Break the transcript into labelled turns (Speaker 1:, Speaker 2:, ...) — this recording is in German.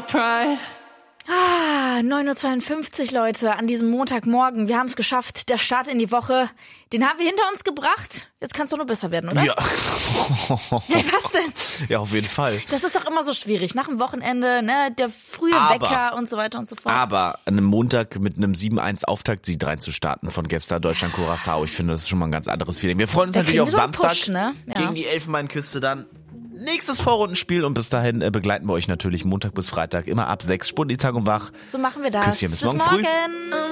Speaker 1: 9:52 Uhr, Leute, an diesem Montagmorgen. Wir haben es geschafft. Der Start in die Woche, den haben wir hinter uns gebracht. Jetzt kann es doch nur besser werden, oder?
Speaker 2: Ja.
Speaker 1: Hey, was denn?
Speaker 2: Ja, auf jeden Fall.
Speaker 1: Das ist doch immer so schwierig. Nach dem Wochenende, ne, der frühe Wecker und so weiter und so fort.
Speaker 2: Aber an einem Montag mit einem 7-1 Auftaktsieg reinzustarten von gestern Deutschland-Curaçao, ich finde, das ist schon mal ein ganz anderes Feeling. Wir freuen uns natürlich auf Samstag
Speaker 1: Push, ne?
Speaker 2: gegen die Elfenbeinküste dann. Nächstes Vorrundenspiel und bis dahin begleiten wir euch natürlich Montag bis Freitag immer ab 6 Spunditag und wach.
Speaker 1: So machen wir das.
Speaker 2: Küsschen bis morgen
Speaker 1: morgen.
Speaker 2: früh.